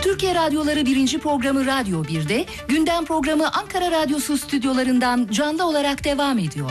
Türkiye Radyoları 1. programı Radyo 1'de, gündem programı Ankara Radyosu stüdyolarından canlı olarak devam ediyor.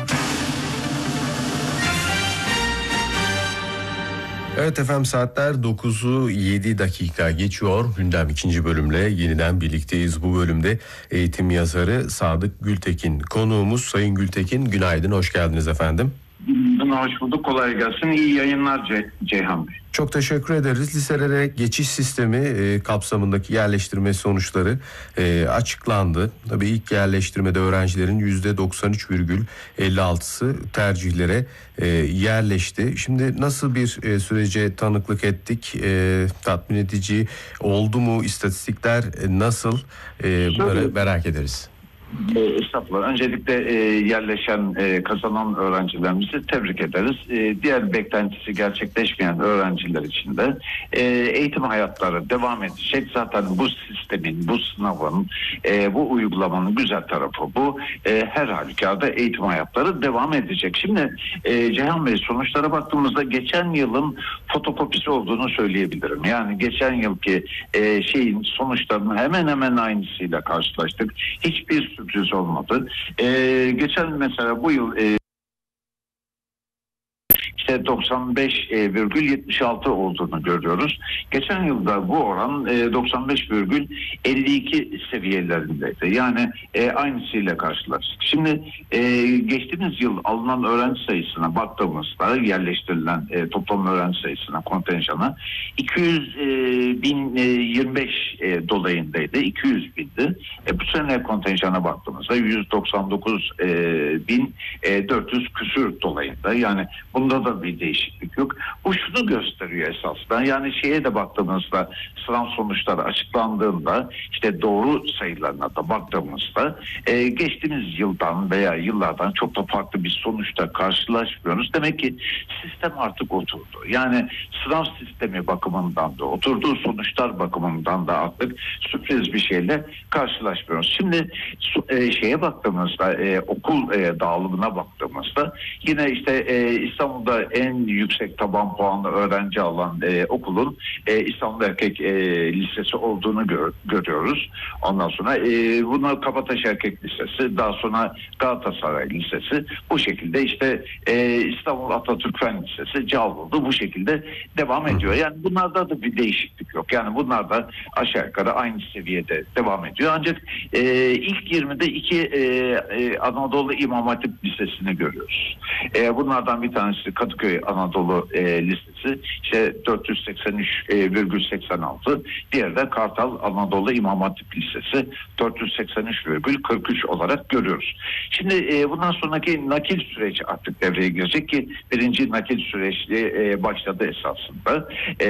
Evet efendim, saatler 9'u 7 dakika geçiyor. Gündem 2. bölümle yeniden birlikteyiz. Bu bölümde eğitim yazarı Sadık Gültekin konuğumuz. Sayın Gültekin, günaydın, hoş geldiniz efendim. Hoş bulduk, kolay gelsin. İyi yayınlar Ceyhan Bey. Çok teşekkür ederiz. Liselere geçiş sistemi kapsamındaki yerleştirme sonuçları açıklandı. Tabii ilk yerleştirmede öğrencilerin %93,56'sı tercihlere yerleşti. Şimdi nasıl bir sürece tanıklık ettik? Tatmin edici oldu mu? İstatistikler nasıl? Bunları merak ederiz. Estağfurullah. Öncelikle yerleşen, kazanan öğrencilerimizi tebrik ederiz. Diğer beklentisi gerçekleşmeyen öğrenciler için de eğitim hayatları devam edecek. Zaten bu sistemin, bu sınavın, bu uygulamanın güzel tarafı bu. Her halükarda eğitim hayatları devam edecek. Şimdi Ceyhan Bey, sonuçlara baktığımızda geçen yılın fotokopisi olduğunu söyleyebilirim. Yani geçen yılki sonuçlarının hemen hemen aynısıyla karşılaştık. Hiçbir sürpriz olmadı. Geçen mesela bu yıl 95,76 olduğunu görüyoruz. Geçen yılda bu oran 95,52 seviyelerindeydi. Yani aynısıyla karşılaştık. Şimdi geçtiğimiz yıl alınan öğrenci sayısına baktığımızda, yerleştirilen toplam öğrenci sayısına, kontenjana 200.025 dolayındaydı. 200 bindi. Bu sene kontenjana baktığımızda 199.400 küsür dolayında. Yani bunda da bir değişiklik yok. Bu şunu gösteriyor esasında. Yani şeye de baktığımızda, sınav sonuçları açıklandığında doğru sayılarına da baktığımızda geçtiğimiz yıldan veya yıllardan çok da farklı bir sonuçta karşılaşmıyoruz. Demek ki sistem artık oturdu. Yani sınav sistemi bakımından da, oturduğu sonuçlar bakımından da artık sürpriz bir şeyle karşılaşmıyoruz. Şimdi şeye baktığımızda, okul dağılımına baktığımızda yine İstanbul'da en yüksek taban puanlı öğrenci alan okulun İstanbul Erkek Lisesi olduğunu görüyoruz. Ondan sonra buna Kabataş Erkek Lisesi, daha sonra Galatasaray Lisesi, bu şekilde İstanbul Atatürk Fen Lisesi, Cağaloğlu bu şekilde devam ediyor. Yani bunlarda da bir değişiklik yok. Yani bunlar da aşağı yukarı aynı seviyede devam ediyor. Ancak ilk 20'de iki Anadolu İmam Hatip Lisesi'ni görüyoruz. Bunlardan bir tanesi Kadıköy Anadolu Lisesi, 483,86. Diğeri de Kartal Anadolu İmam Hatip Lisesi, 483,43 olarak görüyoruz. Şimdi bundan sonraki nakil süreci artık devreye girecek ki birinci nakil süreci başladı esasında.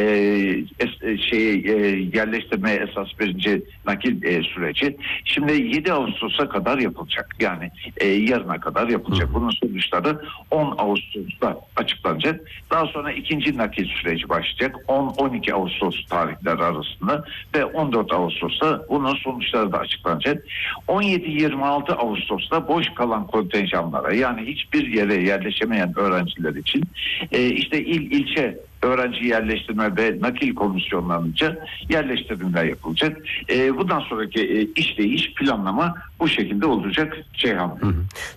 Yerleştirmeye esas birinci nakil süreci şimdi 7 Ağustos'a kadar yapılacak. Yani yarına kadar yapılacak. Bunun sonuçları 10 Ağustos'ta açıklanacak. Daha sonra ikinci nakil süreci başlayacak. 10-12 Ağustos tarihleri arasında ve 14 Ağustos'ta bunun sonuçları da açıklanacak. 17-26 Ağustos'ta boş kalan kontenjanlara, yani hiçbir yere yerleşemeyen öğrenciler için ilçe öğrenci yerleştirme ve nakil komisyonlarınca yerleştirimler yapılacak. Bundan sonraki işleyiş, planlama bu şekilde olacak Ceyhan.